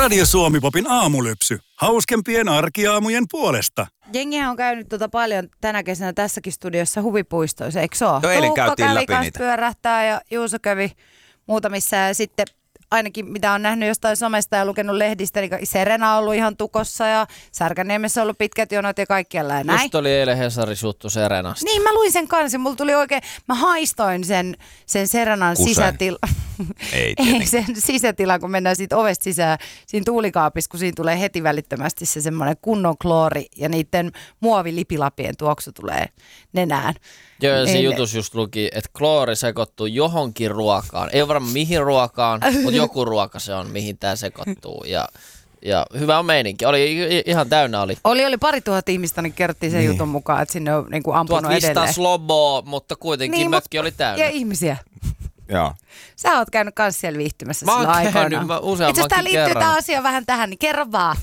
Radio Suomi-popin aamulypsy. Hauskempien arkiaamujen puolesta. Jengihän on käynyt paljon tänä kesänä tässäkin studiossa huvipuistoissa, eikö se ole? Jo eilen käytiin läpi kävi niitä. Pyörähtää ja Juuso kävi muutamissa ja sitten ainakin mitä on nähnyt jostain somesta ja lukenut lehdistä, niin Serena on ollut ihan tukossa ja Särkänniemessä on ollut pitkät jonot ja kaikkialla ja näin. Just oli eilen Hesarissa juttu Serenasta. Niin, mä luin sen kanssa. Mulla tuli oikein, mä haistoin sen Serenan sisätila. Ei sen sisätila, kun mennään siitä ovesta sisään, siinä tuulikaapissa, kun siinä tulee heti välittömästi se semmoinen kunnon kloori ja niiden muovilipilapien tuoksu tulee nenään. Joo, ja siinä jutussa just luki, että kloori sekoittuu johonkin ruokaan. Ei ole varmaan mihin ruokaan, mutta joku ruoka se on, mihin tämä sekoittuu. Ja hyvä on meininki. Ihan täynnä oli. Oli 2000 ihmistä, niin kerrottiin sen jutun mukaan, että sinne on niin kuin ampunut edelleen. 1500 sloboa, mutta kuitenkin niin, mökki oli täynnä. Ja ihmisiä. Joo. Sä oot käynyt kans siellä viihtymässä mä sillä aikoinaan. Itse asiassa tää liittyy tää asia vähän tähän, niin kerro vaan.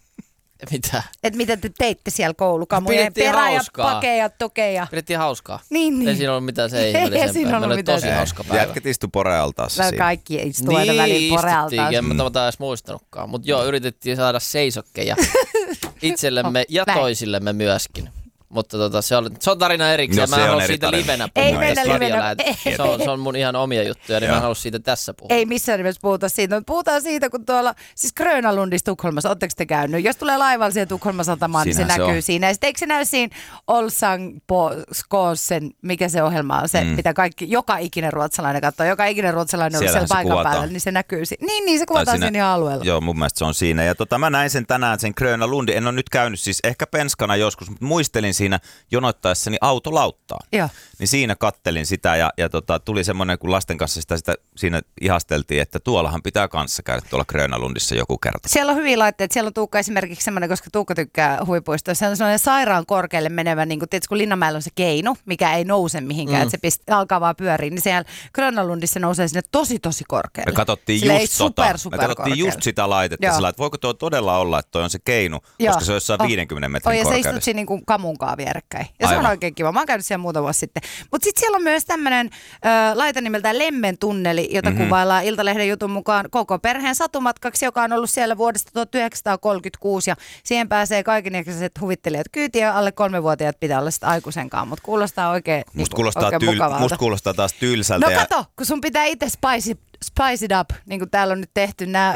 Mitä? Että mitä te teitte siellä koulukamujen perä ja pakeja, tokeja. Pidettiin hauskaa. Niin. Ei siinä ollut mitään se ihmeellisempää. Meillä oli tosi hauska päivä. Jätket istu porealtaassa siinä. Kaikki istu aina väliin porealtaassa. En mä edes muistanutkaan. Mutta joo, yritettiin saada seisokkeja itsellemme ja toisillemme myöskin. Mutta se on tarina erikseen. Mä en halua siitä livenä puhua. Ei mennä livenä. Se on mun ihan omia juttuja, niin mä en halua siitä tässä puhua. Ei missään nimessä puhuta siitä. Mutta puhutaan siitä, kun tuolla, siis Grönalundissa Tukholmassa, ootteko te käynyt? Jos tulee laivalla siihen Tukholman satamaan, niin se näkyy siinä. Ja sitten eikö se näy siinä Olsang på Skåsen, mikä se ohjelma on? Se, mitä joka ikinen ruotsalainen katsoo. Joka ikinen ruotsalainen on siellä paikan päällä, niin se näkyy siinä. Niin se kuvataan siinä ihan alueella. Joo, mun mielestä se on siinä. Ja mä näin sen tänään, sen Grönalundi. En ole nyt käynyt siis ehkä penskana joskus, mutta muistelin siinä jonottaessani autolauttaan. Joo. Niin siinä kattelin sitä ja tuli semmoinen, kun lasten kanssa sitä siinä ihasteltiin, että tuollahan pitää kanssa käydä tuolla Grönalundissa joku kerta. Siellä on hyviä laitteita. Siellä on Tuukka esimerkiksi semmoinen, koska Tuukka tykkää huvipuistoissa. Se on semmoinen sairaan korkealle menevä, niin kuin tietysti kun Linnanmäellä on se keinu, mikä ei nouse mihinkään, että se alkaa vaan pyöriä, niin siellä Grönalundissa nousee sinne tosi korkealle. Me katsottiin just sitä laitetta, sillä, että voiko tuo todella olla, että toi on se keinu, koska se on jossain 50 metrin korkeudessa. Ja se istut siinä niin kuin kamunkaan vierekkäin. Ja se on oikein kiva. Mä oon käynyt siellä muutama vuosi sitten. Mutta sitten siellä on myös tämmöinen laite nimeltään Lemmen tunneli, jota kuvaillaan Iltalehden jutun mukaan koko perheen satumatkaksi, joka on ollut siellä vuodesta 1936. Ja siihen pääsee kaikenikäiset huvittelijat kyytiin ja alle 3-vuotiaat pitää olla sitä aikuisenkaan. Mutta kuulostaa oikein mukavalta. Musta kuulostaa taas tylsältä. No kato, kun sun pitää itse spice it up, niin kuin täällä on nyt tehty nämä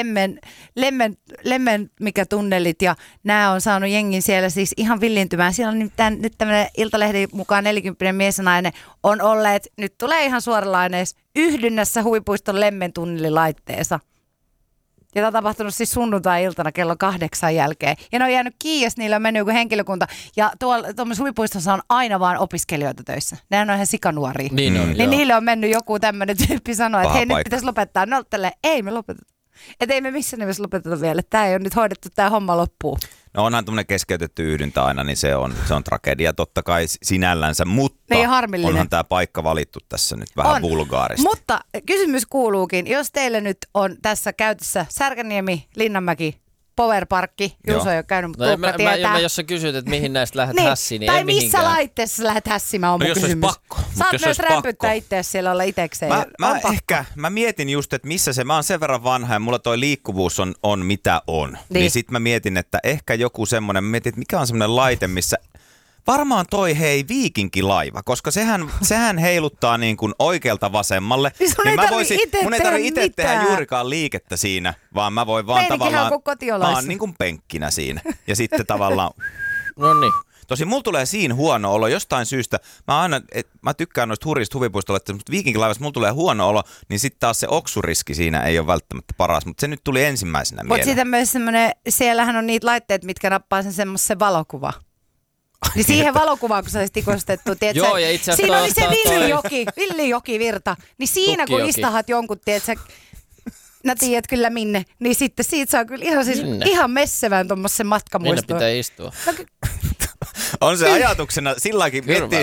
Lemmen mikä tunnelit ja nämä on saanut jengin siellä siis ihan villintymään. Siellä on nyt tämmöinen Iltalehden mukaan 40 mies ja nainen on olleet, nyt tulee ihan suoralaineessa, yhdynnässä huvipuiston Lemmen tunnelilaitteessa. Ja tämä on tapahtunut siis sunnuntai-iltana kello 8 jälkeen. Ja ne on jäänyt kiinni, niillä on mennyt joku henkilökunta. Ja tuollaisessa huvipuistossa on aina vaan opiskelijoita töissä. Nehän on ihan sikanuoria. Niin niille on mennyt joku tämmöinen tyyppi sanoa, että hei nyt pitäisi lopettaa. No ei me lopeteta. Että ei me missään nimessä lopeteta vielä. Tämä ei ole nyt hoidettu tämä homma loppuun. No onhan tämmöinen keskeytetty yhdyntä aina, niin se on tragedia totta kai sinällänsä, mutta onhan tämä paikka valittu tässä nyt vähän vulgaarisesti. Mutta kysymys kuuluukin, jos teille nyt on tässä käytössä Särkänniemi, Linnanmäki, Powerparkki, Juuso ei ole käynyt, mutta Tuukka tietää. Jos sä kysyt, että mihin näistä lähdet hässiin, niin tai ei mihinkään. missä laitteessa lähdet hässimään, on mun kysymys. Pakko. Saat myös rämpyttää itseäsi siellä olla itekseen. Mä mietin just, että missä se, mä oon sen verran vanha ja mulla toi liikkuvuus on mitä on. Niin sit mä mietin, että ehkä joku semmoinen, mä mietin, että mikä on semmoinen laite, missä varmaan toi viikinkilaiva, koska sehän heiluttaa niin kuin oikealta vasemmalle. Niin mun ei tarvitse itse tehdä juurikaan liikettä siinä, vaan mä voin vaan tavallaan, mä oon niin kuin penkkinä siinä. Ja sitten tavallaan, no niin. Tosin mulla tulee siinä huono olo jostain syystä. Mä tykkään noista hurjista huvipuistolla, mutta viikinkilaivassa mulla tulee huono olo, niin sitten taas se oksuriski siinä ei ole välttämättä paras, mutta se nyt tuli ensimmäisenä mieleen. Mutta sitten myös semmoinen, siellähän on niitä laitteet, mitkä nappaa sen semmoisen valokuva. Niin siihen valokuvaan, kun sä olisit ikostettu, tiedätkö? Joo, ja itse siinä oli se Villijoki-virta. Niin siinä kun istahat jonkun, tiedätkö, tiedät kyllä minne, niin sitten siitä saa kyllä ihan messevän tuommoisen matkamuistoon. Minne pitää istua? On se ajatuksena, silläkin miettii.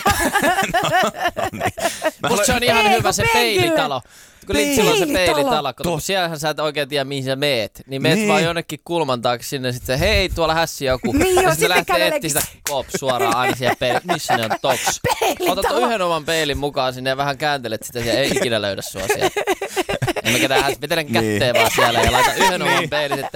Musta se on ihan hyvä se peilitalo. Kun Lintsillä on se peilitalo, kun siellähän sä et oikein tiedä mihin sä meet. Niin meet vaan jonnekin kulman taakse sinne ja sitten hei tuolla hässi joku. Niin ja sitten lähtee etsiä sitä suoraan aina siellä peilin. Missä ne on toks? Otat yhden oman peilin mukaan sinne ja vähän kääntelet sitä ja ei ikinä löydä sua sieltä. Me ketään vetelen kätteen vaan siellä ja laita yhden oman peilin